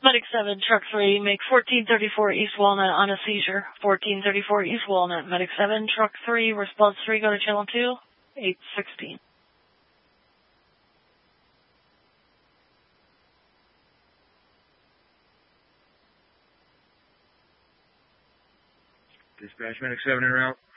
Medic 7, Truck 3, make 1434 East Walnut on a seizure. 1434 East Walnut, Medic 7, Truck 3, Response 3, go to Channel 2, 816. Dispatch, Medic 7 en route.